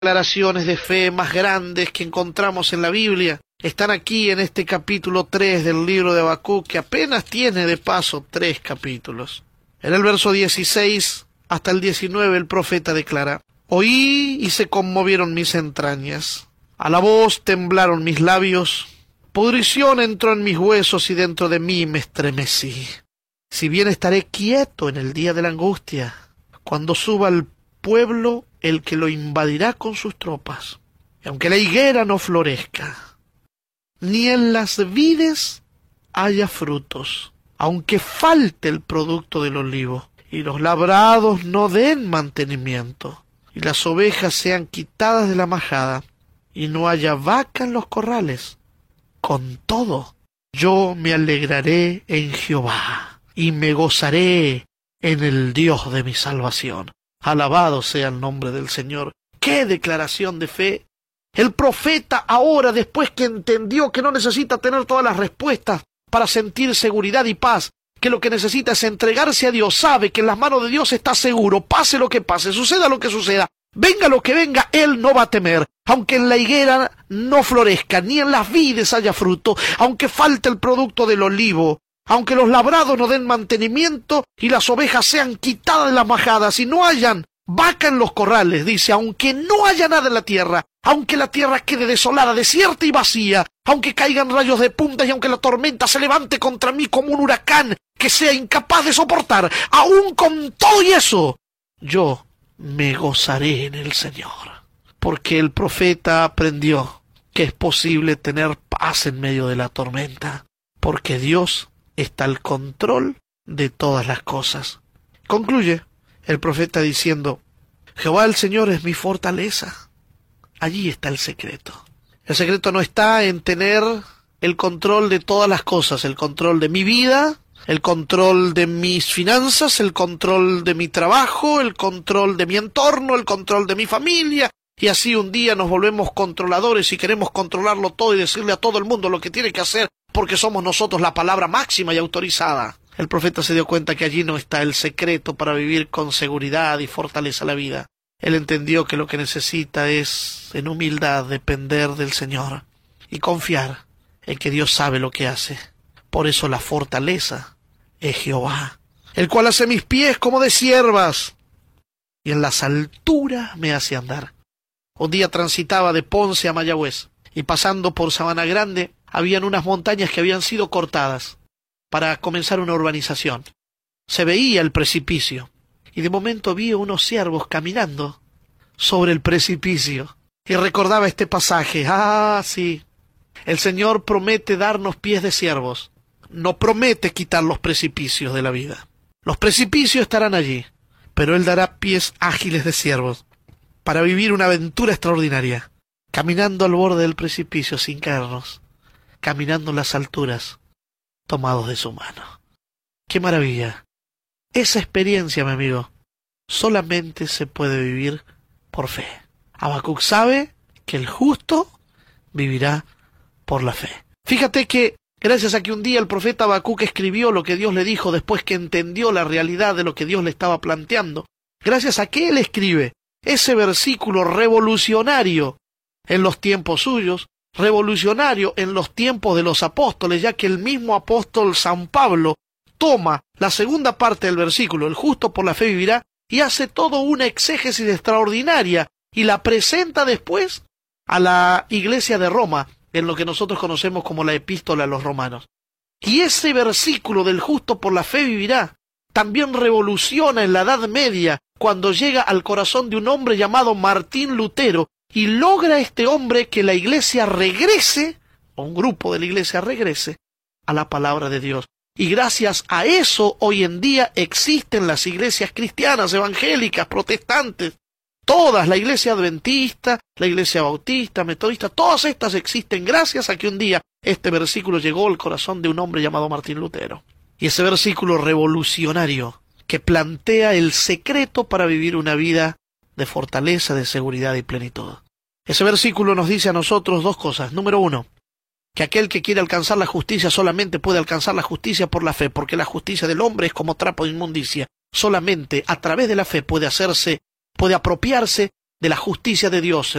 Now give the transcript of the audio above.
declaraciones de fe más grandes que encontramos en la Biblia están aquí en este capítulo 3 del libro de Habacuc, que apenas tiene de paso 3 capítulos. En el verso 16 hasta el 19 el profeta declara: Oí y se conmovieron mis entrañas, a la voz temblaron mis labios, pudrición entró en mis huesos y dentro de mí me estremecí. Si bien estaré quieto en el día de la angustia, cuando suba al pueblo el que lo invadirá con sus tropas, y aunque la higuera no florezca, ni en las vides haya frutos, aunque falte el producto del olivo, y los labrados no den mantenimiento, y las ovejas sean quitadas de la majada, y no haya vaca en los corrales, con todo yo me alegraré en Jehová, y me gozaré en el Dios de mi salvación. Alabado sea el nombre del Señor. ¡Qué declaración de fe! El profeta ahora, después que entendió que no necesita tener todas las respuestas para sentir seguridad y paz, que lo que necesita es entregarse a Dios, sabe que en las manos de Dios está seguro, pase lo que pase, suceda lo que suceda, venga lo que venga, él no va a temer. Aunque en la higuera no florezca, ni en las vides haya fruto, aunque falte el producto del olivo, aunque los labrados no den mantenimiento y las ovejas sean quitadas de las majadas y no hayan vaca en los corrales, dice, aunque no haya nada en la tierra, aunque la tierra quede desolada, desierta y vacía, aunque caigan rayos de punta y aunque la tormenta se levante contra mí como un huracán que sea incapaz de soportar, aún con todo y eso, yo me gozaré en el Señor. Porque el profeta aprendió que es posible tener paz en medio de la tormenta, porque Dios está al control de todas las cosas. Concluye el profeta diciendo: Jehová el Señor es mi fortaleza. Allí está el secreto. El secreto no está en tener el control de todas las cosas, el control de mi vida, el control de mis finanzas, el control de mi trabajo, el control de mi entorno, el control de mi familia. Y así un día nos volvemos controladores y queremos controlarlo todo y decirle a todo el mundo lo que tiene que hacer porque somos nosotros la palabra máxima y autorizada. El profeta se dio cuenta que allí no está el secreto para vivir con seguridad y fortaleza la vida. Él entendió que lo que necesita es, en humildad, depender del Señor y confiar en que Dios sabe lo que hace. Por eso la fortaleza es Jehová, el cual hace mis pies como de ciervas y en las alturas me hace andar. Un día transitaba de Ponce a Mayagüez y pasando por Sabana Grande habían unas montañas que habían sido cortadas para comenzar una urbanización. Se veía el precipicio y de momento vi unos ciervos caminando sobre el precipicio y recordaba este pasaje. Sí, el Señor promete darnos pies de ciervos, no promete quitar los precipicios de la vida. Los precipicios estarán allí, pero Él dará pies ágiles de ciervos para vivir una aventura extraordinaria, caminando al borde del precipicio sin caernos, caminando en las alturas, tomados de su mano. ¡Qué maravilla! Esa experiencia, mi amigo, solamente se puede vivir por fe. Habacuc sabe que el justo vivirá por la fe. Fíjate que gracias a que un día el profeta Habacuc escribió lo que Dios le dijo después que entendió la realidad de lo que Dios le estaba planteando, gracias a que él escribe ese versículo revolucionario en los tiempos suyos, revolucionario en los tiempos de los apóstoles, ya que el mismo apóstol San Pablo toma la segunda parte del versículo, el justo por la fe vivirá, y hace todo una exégesis extraordinaria y la presenta después a la iglesia de Roma, en lo que nosotros conocemos como la epístola a los romanos. Y ese versículo del justo por la fe vivirá también revoluciona en la Edad Media cuando llega al corazón de un hombre llamado Martín Lutero y logra este hombre que la iglesia regrese, o un grupo de la iglesia regrese, a la palabra de Dios. Y gracias a eso hoy en día existen las iglesias cristianas, evangélicas, protestantes, todas, la iglesia adventista, la iglesia bautista, metodista, todas estas existen gracias a que un día este versículo llegó al corazón de un hombre llamado Martín Lutero. Y ese versículo revolucionario que plantea el secreto para vivir una vida de fortaleza, de seguridad y plenitud. Ese versículo nos dice a nosotros dos cosas. Número uno, que aquel que quiere alcanzar la justicia solamente puede alcanzar la justicia por la fe, porque la justicia del hombre es como trapo de inmundicia. Solamente a través de la fe puede apropiarse de la justicia de Dios